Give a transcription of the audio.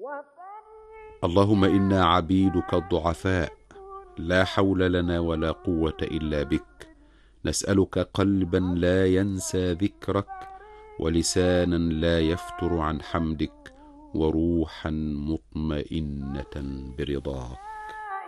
اللهم إنا عبيدك الضعفاء، لا حول لنا ولا قوة إلا بك، نسألك قلبا لا ينسى ذكرك، ولسانا لا يفتر عن حمدك، وروحا مطمئنة برضاك.